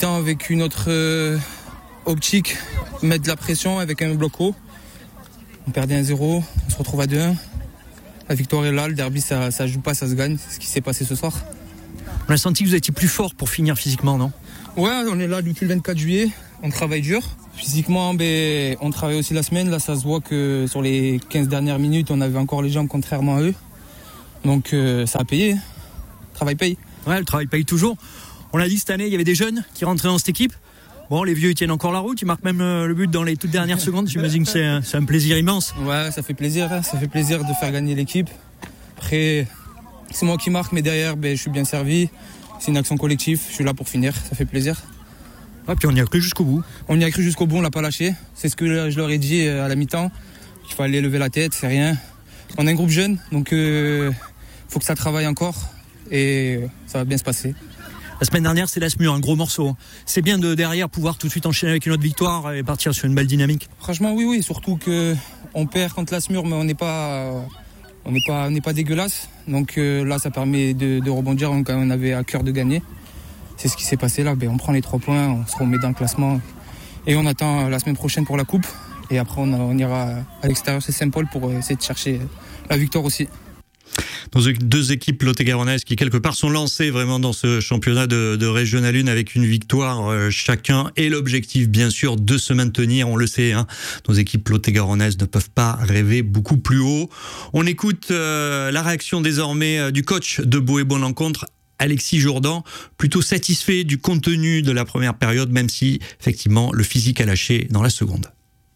mi-temps avec une autre optique, mettre de la pression avec un bloc haut. On perdait 1-0, on se retrouve à 2-1. La victoire est là, le derby ça joue pas, ça se gagne. C'est ce qui s'est passé ce soir. On a senti que vous étiez plus fort pour finir physiquement, non ? Ouais, on est là depuis le 24 juillet, on travaille dur. Physiquement, on travaille aussi la semaine. Là, ça se voit que sur les 15 dernières minutes, on avait encore les jambes contrairement à eux. Donc ça a payé. Le travail paye. Ouais, le travail paye toujours. On l'a dit, cette année, il y avait des jeunes qui rentraient dans cette équipe. Bon, les vieux, ils tiennent encore la route. Ils marquent même le but dans les toutes dernières secondes. J'imagine que c'est un plaisir immense. Ouais, ça fait plaisir. Ça fait plaisir de faire gagner l'équipe. Après, c'est moi qui marque, mais derrière, je suis bien servi. C'est une action collective. Je suis là pour finir. Ça fait plaisir. Ouais, puis on y a cru jusqu'au bout. On y a cru jusqu'au bout, on l'a pas lâché. C'est ce que je leur ai dit à la mi-temps. Il fallait lever la tête, c'est rien. On est un groupe jeune, donc faut que ça travaille encore et ça va bien se passer. La semaine dernière, c'est l'Asmur, un gros morceau. C'est bien de derrière pouvoir tout de suite enchaîner avec une autre victoire et partir sur une belle dynamique. Franchement, oui, surtout que on perd contre l'Asmur, mais on n'est pas dégueulasse. Donc là, ça permet de rebondir. On avait à cœur de gagner. C'est ce qui s'est passé là. On prend les 3 points, on se remet dans le classement et on attend la semaine prochaine pour la coupe. Et après, on ira à l'extérieur, c'est Saint-Paul, pour essayer de chercher la victoire aussi. Nos deux équipes lot-et-garonnaises qui quelque part sont lancées vraiment dans ce championnat de Régional 1 avec une victoire chacun et l'objectif bien sûr de se maintenir, on le sait, nos équipes lot-et-garonnaises ne peuvent pas rêver beaucoup plus haut. On écoute la réaction désormais du coach de Beau et Bonne Rencontre, Alexis Jourdan, plutôt satisfait du contenu de la première période, même si effectivement le physique a lâché dans la seconde.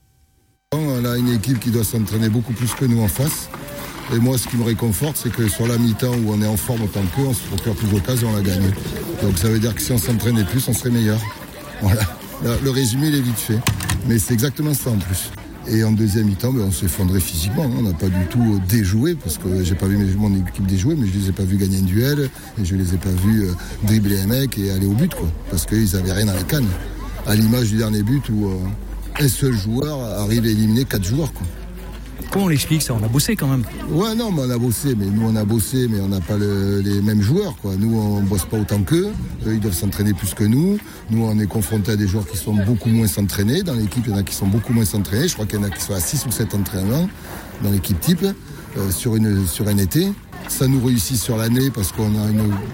On a une équipe qui doit s'entraîner beaucoup plus que nous en face. Et moi, ce qui me réconforte, c'est que sur la mi-temps où on est en forme autant qu'eux, on se procure plus d'occasions, on la gagne. Donc ça veut dire que si on s'entraînait plus, on serait meilleur. Voilà. Le résumé, il est vite fait. Mais c'est exactement ça en plus. Et en deuxième mi-temps, on s'est effondré physiquement. On n'a pas du tout déjoué, parce que j'ai pas vu mon équipe déjouer, mais je les ai pas vus gagner un duel, et je les ai pas vus dribbler un mec et aller au but, quoi. Parce qu'ils avaient rien dans la canne. À l'image du dernier but où un seul joueur arrive à éliminer 4 joueurs, quoi. Comment on l'explique ça ? On a bossé quand même. Ouais, non, mais on a bossé. Mais nous, on a bossé, mais on n'a pas les mêmes joueurs, quoi. Nous, on bosse pas autant qu'eux. Eux, ils doivent s'entraîner plus que nous. Nous, on est confrontés à des joueurs qui sont beaucoup moins s'entraînés. Dans l'équipe, il y en a qui sont beaucoup moins s'entraînés. Je crois qu'il y en a qui sont à 6 ou 7 entraînements dans l'équipe type sur un été. Ça nous réussit sur l'année parce qu'on a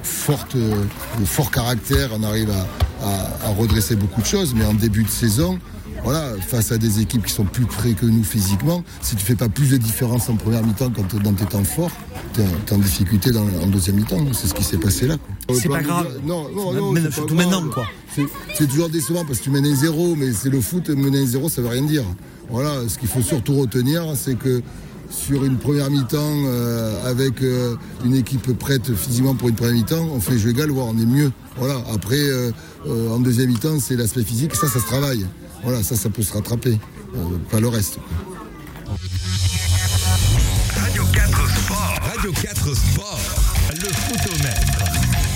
un fort caractère. On arrive à redresser beaucoup de choses. Mais en début de saison, voilà, face à des équipes qui sont plus près que nous physiquement, si tu fais pas plus de différence en première mi-temps quand dans tes temps forts, t'es en difficulté en deuxième mi-temps. C'est ce qui s'est passé là, quoi. C'est pas grave. Non, surtout maintenant, quoi. C'est toujours décevant parce que tu mènes 1-0, mais c'est le foot, mener 1-0, ça veut rien dire. Voilà, ce qu'il faut surtout retenir, c'est que sur une première mi-temps, avec une équipe prête physiquement pour une première mi-temps, on fait jeu égal, voire on est mieux. Voilà. Après, en deuxième mi-temps, c'est l'aspect physique, ça se travaille. Voilà, ça peut se rattraper, pas le reste. Radio 4 Sport. Radio 4 Sport. Le footomètre.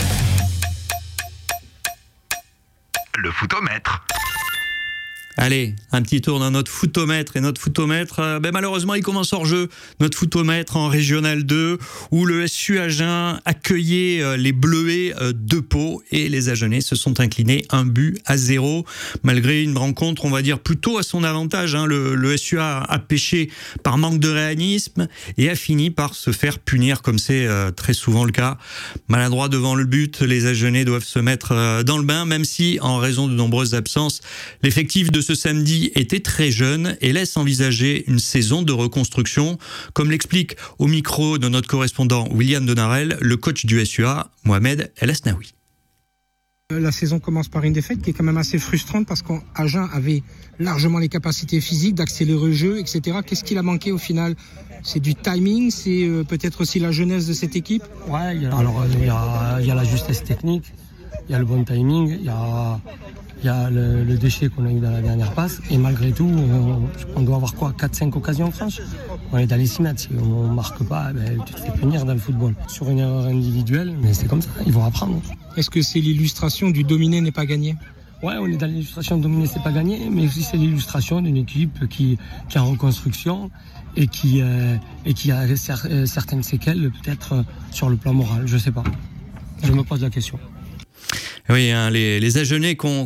Le footomètre. Allez, un petit tour dans notre footomètre. Et notre footomètre, malheureusement, il commence hors jeu. Notre footomètre en Régional 2, où le SU Agen accueillait les Bleuets de Pau. Et les Agenais se sont inclinés 1-0. Malgré une rencontre, on va dire, plutôt à son avantage. Le SUA a pêché par manque de réalisme et a fini par se faire punir, comme c'est très souvent le cas. Maladroit devant le but, les Agenais doivent se mettre dans le bain, même si, en raison de nombreuses absences, l'effectif de ce samedi était très jeune et laisse envisager une saison de reconstruction, comme l'explique au micro de notre correspondant William Donarel, le coach du SUA, Mohamed El Asnaoui. La saison commence par une défaite qui est quand même assez frustrante parce qu'Agen avait largement les capacités physiques d'accélérer le jeu, etc. Qu'est-ce qu'il a manqué au final ? C'est du timing, c'est peut-être aussi la jeunesse de cette équipe ? Ouais, il y a la justesse technique, il y a le bon timing, il y a le déchet qu'on a eu dans la dernière passe. Et malgré tout, on doit avoir 4-5 occasions franches. On est dans les 6 mètres. Si on ne marque pas, tu te fais punir dans le football. Sur une erreur individuelle, mais c'est comme ça, ils vont apprendre. Est-ce que c'est l'illustration du dominer n'est pas gagné ? Ouais, on est dans l'illustration de dominer c'est pas gagné, mais aussi c'est l'illustration d'une équipe qui est en reconstruction et qui a certaines séquelles peut-être sur le plan moral. Je sais pas. Je me pose la question. Oui, les Agenais qu'on